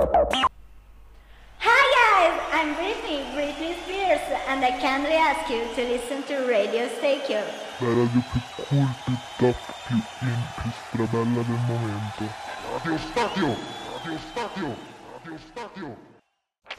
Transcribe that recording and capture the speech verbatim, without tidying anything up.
Hi guys, I'm Britney, Britney Spears, and I kindly ask you to listen to Radio Stereo. La radio più cool, più top, più in, più strabella del momento. Radio Stadio! Radio Stadio! Radio Stadio!